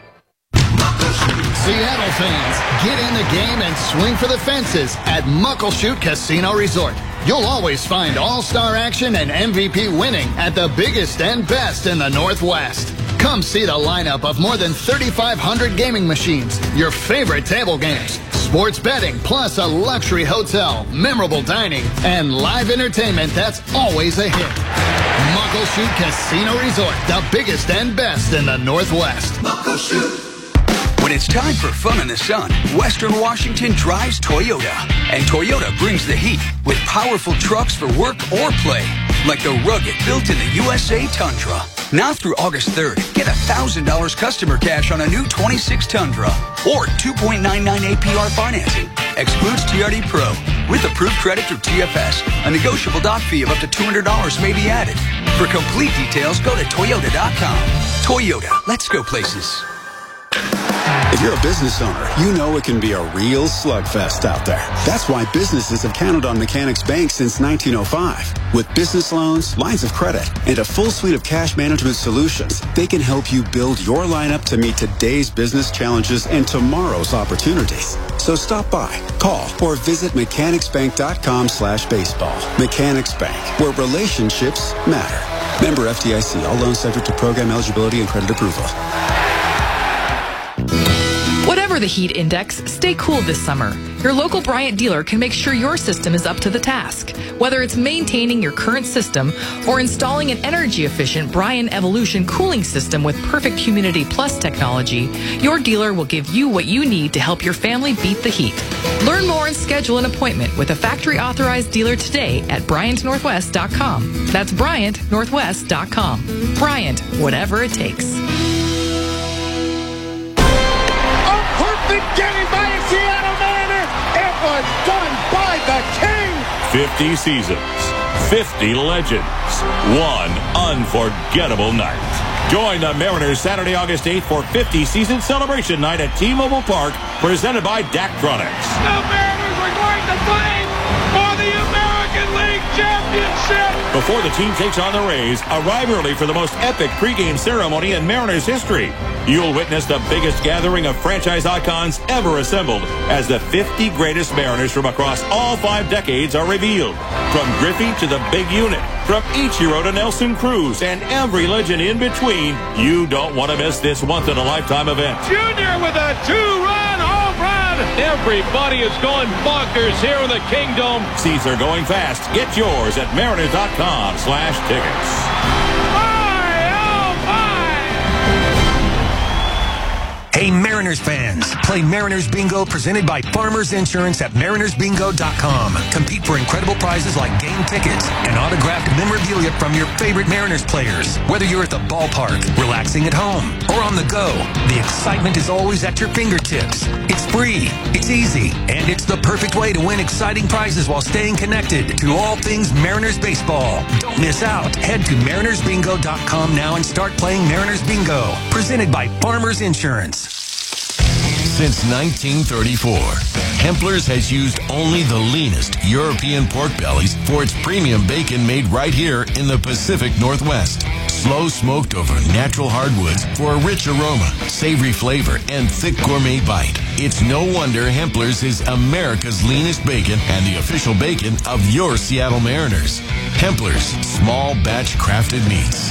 Seattle fans, get in the game and swing for the fences at Muckleshoot Casino Resort. You'll always find all-star action and M V P winning at the biggest and best in the Northwest. Come see the lineup of more than thirty-five hundred gaming machines, your favorite table games, sports betting, plus a luxury hotel, memorable dining, and live entertainment that's always a hit. Muckleshoot Casino Resort, the biggest and best in the Northwest. Muckleshoot. When it's time for fun in the sun, Western Washington drives Toyota. And Toyota brings the heat with powerful trucks for work or play, like the rugged built-in the U S A Tundra. Now through August third, get one thousand dollars customer cash on a new twenty-six Tundra or two point nine nine A P R financing. Excludes T R D Pro. With approved credit through T F S, a negotiable doc fee of up to two hundred dollars may be added. For complete details, go to toyota dot com. Toyota, let's go places. If you're a business owner, you know it can be a real slugfest out there. That's why businesses have counted on Mechanics Bank since nineteen oh five. With business loans, lines of credit, and a full suite of cash management solutions, they can help you build your lineup to meet today's business challenges and tomorrow's opportunities. So stop by, call, or visit mechanicsbank.com slash baseball. Mechanics Bank, where relationships matter. Member F D I C. All loans subject to program eligibility and credit approval. Whatever the heat index, stay cool this summer. Your local Bryant dealer can make sure your system is up to the task. Whether it's maintaining your current system or installing an energy-efficient Bryant Evolution cooling system with perfect Humidity Plus technology, your dealer will give you what you need to help your family beat the heat. Learn more and schedule an appointment with a factory-authorized dealer today at bryant northwest dot com. That's bryant northwest dot com. Bryant, whatever it takes. Getting by a Seattle Mariner. It was done by the King. fifty seasons, fifty legends, one unforgettable night. Join the Mariners Saturday, August eighth for fifty season celebration night at T-Mobile Park, presented by Daktronics. The Mariners are going to play for the American League Championship. Before the team takes on the Rays, arrive early for the most epic pregame ceremony in Mariners history. You'll witness the biggest gathering of franchise icons ever assembled as the fifty greatest Mariners from across all five decades are revealed. From Griffey to the big unit, from Ichiro to Nelson Cruz, and every legend in between, you don't want to miss this once-in-a-lifetime event. Junior with a two-run home run. Everybody is going bonkers here in the Kingdom. Seats are going fast. Get yours at mariners dot com slash tickets. Hey, Mariners fans, play Mariners Bingo presented by Farmers Insurance at mariners bingo dot com. Compete for incredible prizes like game tickets and autographed memorabilia from your favorite Mariners players. Whether you're at the ballpark, relaxing at home, or on the go, the excitement is always at your fingertips. It's free, it's easy, and it's the perfect way to win exciting prizes while staying connected to all things Mariners baseball. Don't miss out. Head to mariners bingo dot com now and start playing Mariners Bingo, presented by Farmers Insurance. Since nineteen thirty-four, Hempler's has used only the leanest European pork bellies for its premium bacon made right here in the Pacific Northwest. Slow smoked over natural hardwoods for a rich aroma, savory flavor, and thick gourmet bite. It's no wonder Hempler's is America's leanest bacon and the official bacon of your Seattle Mariners. Hempler's, small batch crafted meats.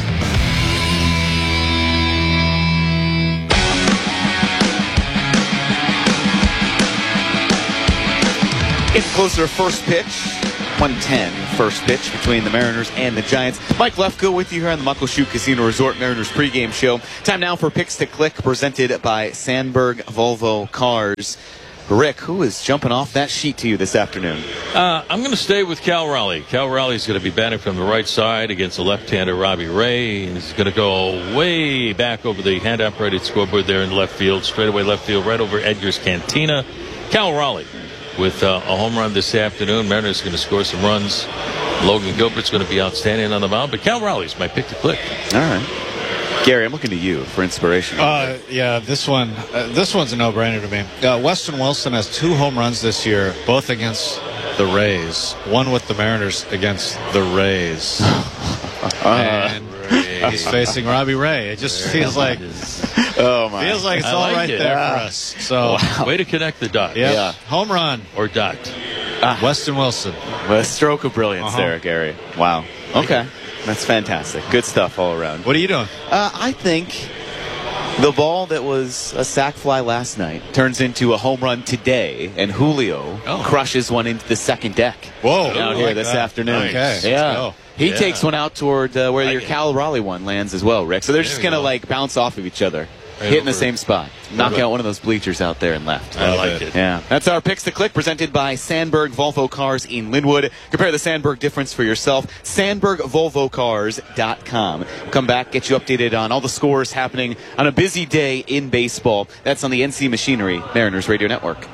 It's closer to first pitch. one ten first pitch between the Mariners and the Giants. Mike Lefko with you here on the Muckleshoot Casino Resort Mariners pregame show. Time now for Picks to Click, presented by Sandberg Volvo Cars. Rick, who is jumping off that sheet to you this afternoon? Uh, I'm going to stay with Cal Raleigh. Cal Raleigh's going to be batting from the right side against the left-hander Robbie Ray. He's going to go way back over the hand-operated scoreboard there in left field, straightaway left field, right over Edgar's Cantina. Cal Raleigh with uh, a home run this afternoon. Mariners going to score some runs. Logan Gilbert's going to be outstanding on the mound, but Cal Raleigh's my pick to click. All right. Gary, I'm looking to you for inspiration. Uh, yeah, this one, uh, this one's a no-brainer to me. Uh, Weston Wilson has two home runs this year, both against the Rays. One with the Mariners against the Rays. And he's facing Robbie Ray. It just feels like, oh my, feels like it's I all like right it. there Yeah. for us. So Wow. Way to connect the dots. Yep. Yeah. Home run Or dot. Ah. Weston Wilson. A stroke of brilliance Uh-huh. there, Gary. Wow. Okay. That's fantastic. Good stuff all around. What are you doing? Uh, I think the ball that was a sac fly last night turns into a home run today, and Julio Oh. crushes one into the second deck. Whoa. Out I here like this that. afternoon. Okay. Let's Yeah. go. He Yeah. takes one out toward uh, where Like your it. Cal Raleigh one lands as well, Rick. So they're There just we going to go. like bounce off of each other. Right Hit in the over. same spot. Knock Love it. out one of those bleachers out there and left. I Love like it. it. Yeah, that's our Picks to Click, presented by Sandberg Volvo Cars in Linwood. Compare the Sandberg difference for yourself. Sandberg Volvo Cars dot com. We'll come back, get you updated on all the scores happening on a busy day in baseball. That's on the N C Machinery Mariners Radio Network.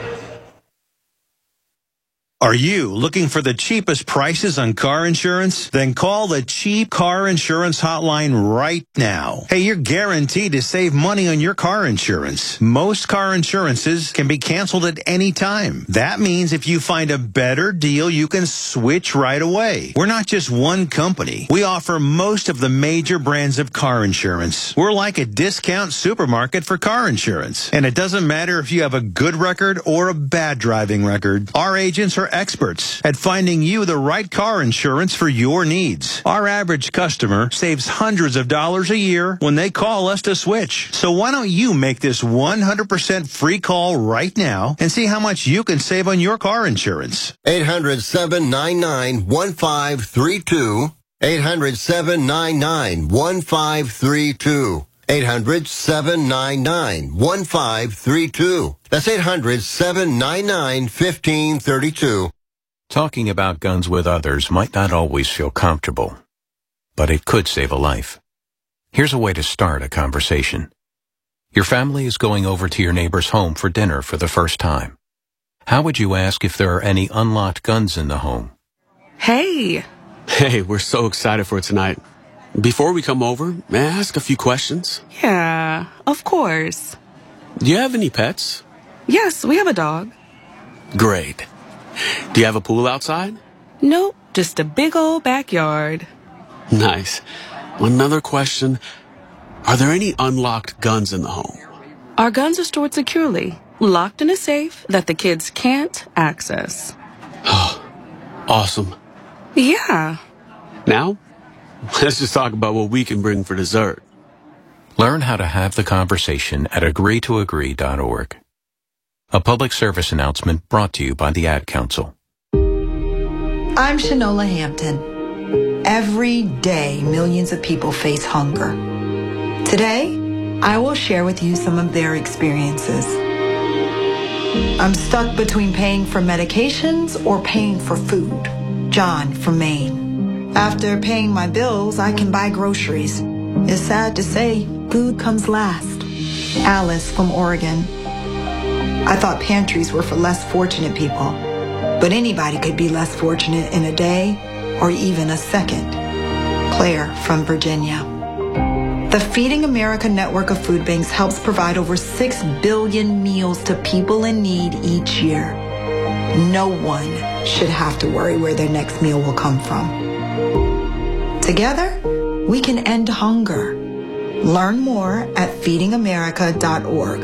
Are you looking for the cheapest prices on car insurance? Then call the Cheap Car Insurance Hotline right now. Hey, you're guaranteed to save money on your car insurance. Most car insurances can be canceled at any time. That means if you find a better deal, you can switch right away. We're not just one company. We offer most of the major brands of car insurance. We're like a discount supermarket for car insurance. And it doesn't matter if you have a good record or a bad driving record. Our agents are experts at finding you the right car insurance for your needs. Our average customer saves hundreds of dollars a year when they call us to switch. So why don't you make this one hundred percent free call right now and see how much you can save on your car insurance? eight hundred, seven nine nine, one five three two. eight hundred, seven nine nine, one five three two. eight hundred, seven nine nine, one five three two. That's eight hundred, seven nine nine, one five three two. Talking about guns with others might not always feel comfortable, but it could save a life. Here's a way to start a conversation. Your family is going over to your neighbor's home for dinner for the first time. How would you ask if there are any unlocked guns in the home? Hey! Hey, we're so excited for tonight. Before we come over, may I ask a few questions? Yeah, of course. Do you have any pets? Yes, we have a dog. Great. Do you have a pool outside? Nope, just a big old backyard. Nice. Another question. Are there any unlocked guns in the home? Our guns are stored securely, locked in a safe that the kids can't access. Awesome. Yeah. Now, let's just talk about what we can bring for dessert. Learn how to have the conversation at agree to agree dot org. A public service announcement brought to you by the Ad Council. I'm Shanola Hampton. Every day, millions of people face hunger. Today, I will share with you some of their experiences. I'm stuck between paying for medications or paying for food. John from Maine. After paying my bills, I can buy groceries. It's sad to say, food comes last. Alice from Oregon. I thought pantries were for less fortunate people, but anybody could be less fortunate in a day or even a second. Claire from Virginia. The Feeding America network of food banks helps provide over six billion meals to people in need each year. No one should have to worry where their next meal will come from. Together, we can end hunger. Learn more at feeding america dot org.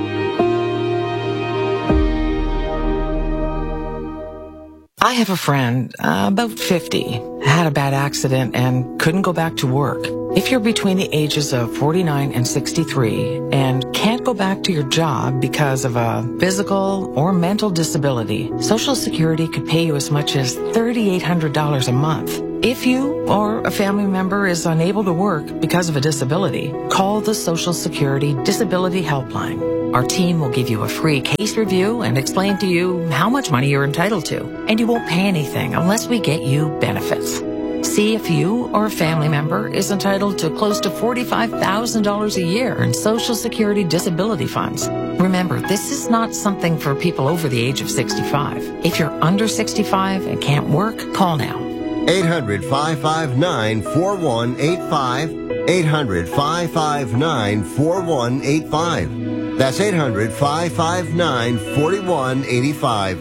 I have a friend, uh, about fifty, had a bad accident and couldn't go back to work. If you're between the ages of forty-nine and sixty-three and can't go back to your job because of a physical or mental disability, Social Security could pay you as much as three thousand eight hundred dollars a month. If you or a family member is unable to work because of a disability, call the Social Security Disability Helpline. Our team will give you a free case review and explain to you how much money you're entitled to, and you won't pay anything unless we get you benefits. See if you or a family member is entitled to close to forty-five thousand dollars a year in Social Security disability funds. Remember, this is not something for people over the age of sixty-five. If you're under sixty-five and can't work, call now. eight hundred, five five nine, four one eight five. eight hundred, five five nine, four one eight five. That's eight hundred, five five nine, four one eight five.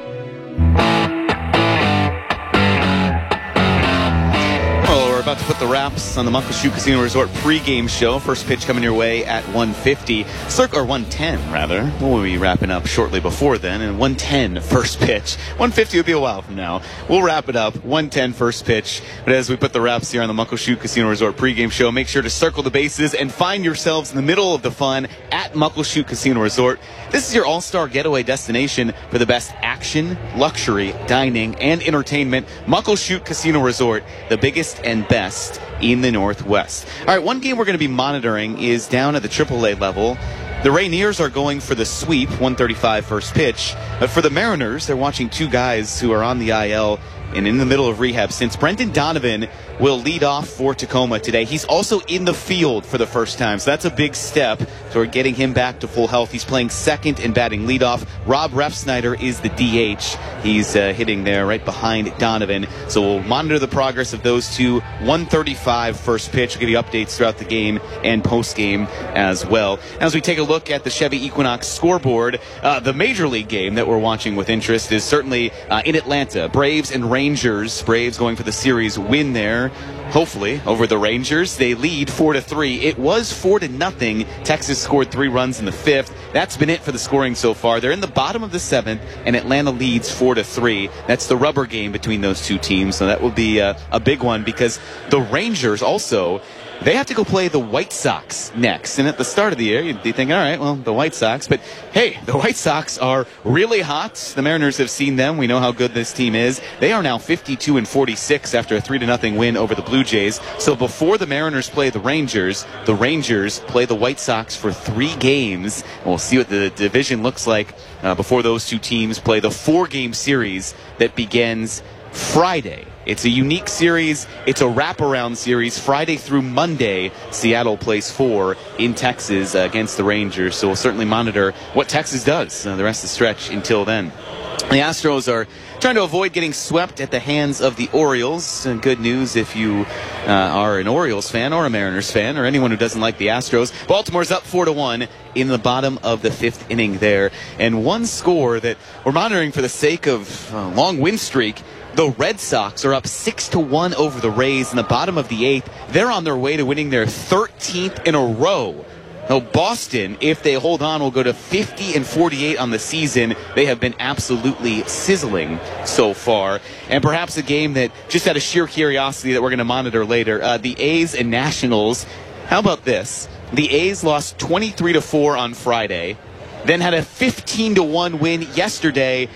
Well, we're about to put the wraps on the Muckleshoot Casino Resort pregame show. First pitch coming your way at one fifty, circa, or one ten rather. We'll be wrapping up shortly before then, and one ten first pitch. one fifty will be a while from now. We'll wrap it up. one ten first pitch. But as we put the wraps here on the Muckleshoot Casino Resort pregame show, make sure to circle the bases and find yourselves in the middle of the fun at Muckleshoot Casino Resort. This is your all-star getaway destination for the best action, luxury, dining, and entertainment. Muckleshoot Casino Resort, the biggest and best in the Northwest. All right, one game we're going to be monitoring is down at the triple A level. The Rainiers are going for the sweep, one thirty-five first pitch. But for the Mariners, they're watching two guys who are on the I L and in the middle of rehab since. Brendan Donovan will lead off for Tacoma today. He's also in the field for the first time, so that's a big step toward getting him back to full health. He's playing second and batting leadoff. Rob Refsnyder is the D H. He's uh, hitting there right behind Donovan. So we'll monitor the progress of those two. one thirty-five first pitch. We'll give you updates throughout the game and post-game as well. As we take a look at the Chevy Equinox scoreboard, uh, the Major League game that we're watching with interest is certainly uh, in Atlanta. Braves and Rangers. Braves going for the series win there, hopefully, over the Rangers. They lead four to three. It was four to nothing. Texas scored three runs in the fifth. That's been it for the scoring so far. They're in the bottom of the seventh, and Atlanta leads four to three. That's the rubber game between those two teams, so that will be a, a big one because the Rangers also, they have to go play the White Sox next. And at the start of the year, you'd be thinking, all right, well, the White Sox. But, hey, the White Sox are really hot. The Mariners have seen them. We know how good this team is. They are now fifty-two and forty-six after a three to nothing win over the Blue Jays. So before the Mariners play the Rangers, the Rangers play the White Sox for three games. We'll see what the division looks like uh, before those two teams play the four-game series that begins Friday. It's a unique series. It's a wraparound series. Friday through Monday, Seattle plays four in Texas uh, against the Rangers. So we'll certainly monitor what Texas does uh, the rest of the stretch until then. The Astros are trying to avoid getting swept at the hands of the Orioles. And good news if you uh, are an Orioles fan or a Mariners fan or anyone who doesn't like the Astros. Baltimore's up four to one in the bottom of the fifth inning there. And one score that we're monitoring for the sake of a long win streak. The Red Sox are up six to one over the Rays in the bottom of the eighth. They're on their way to winning their thirteenth in a row. Now, Boston, if they hold on, will go to fifty and forty-eight on the season. They have been absolutely sizzling so far. And perhaps a game that just out of sheer curiosity that we're going to monitor later, uh, the A's and Nationals. How about this? The A's lost twenty-three to four on Friday, then had a fifteen to one win yesterday.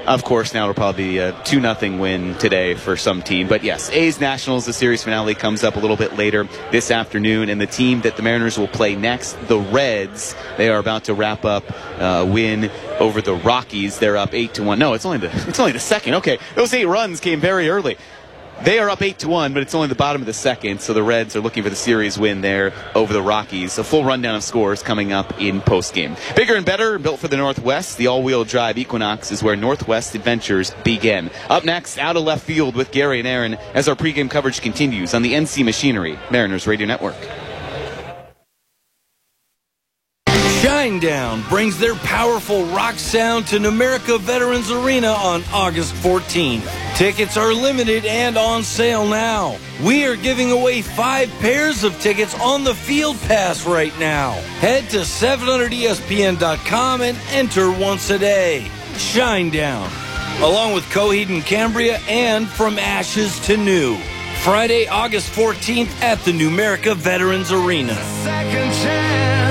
Of course, now it'll probably be a two nothing win today for some team. But yes, A's Nationals, the series finale comes up a little bit later this afternoon. And the team that the Mariners will play next, the Reds, they are about to wrap up a win over the Rockies. They're up eight to one. No, it's only the it's only the second. Okay, those eight runs came very early. They are up eight to one, but it's only the bottom of the second, so the Reds are looking for the series win there over the Rockies. A full rundown of scores coming up in postgame. Bigger and better, built for the Northwest, the all-wheel drive Equinox is where Northwest adventures begin. Up next, out of left field with Gary and Aaron as our pregame coverage continues on the N C Machinery Mariners Radio Network. Shinedown brings their powerful rock sound to Numerica Veterans Arena on August fourteenth. Tickets are limited and on sale now. We are giving away five pairs of tickets on the Field Pass right now. Head to seven hundred E S P N dot com and enter once a day. Shinedown, along with Coheed and Cambria and From Ashes to New. Friday, August fourteenth at the Numerica Veterans Arena. Second chance.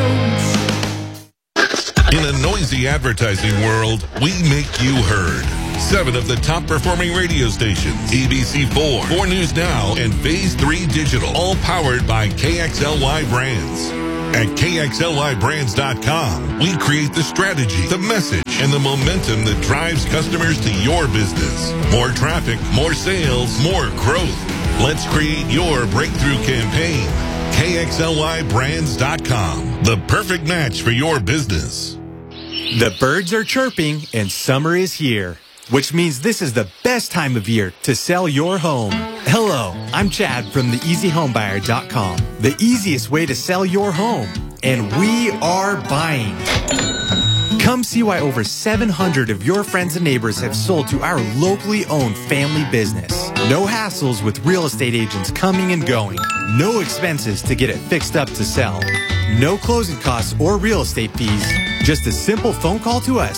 In a noisy advertising world, we make you heard. Seven of the top performing radio stations, A B C four, four News Now, and Phase three Digital, all powered by K X L Y Brands. At K X L Y brands dot com, we create the strategy, the message, and the momentum that drives customers to your business. More traffic, more sales, more growth. Let's create your breakthrough campaign. K X L Y brands dot com, the perfect match for your business. The birds are chirping and summer is here, which means this is the best time of year to sell your home. Hello, I'm Chad from the easy home buyer dot com, the easiest way to sell your home. And we are buying. Come see why over seven hundred of your friends and neighbors have sold to our locally owned family business. No hassles with real estate agents coming and going. No expenses to get it fixed up to sell. No closing costs or real estate fees. Just a simple phone call to us